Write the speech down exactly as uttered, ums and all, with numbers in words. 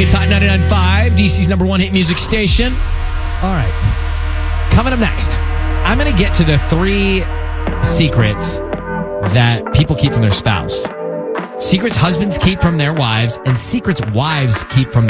It's Hot ninety-nine point five, D C's number one hit music station. All right. Coming up next, I'm going to get to the three secrets that people keep from their spouse. Secrets husbands keep from their wives, and secrets wives keep from their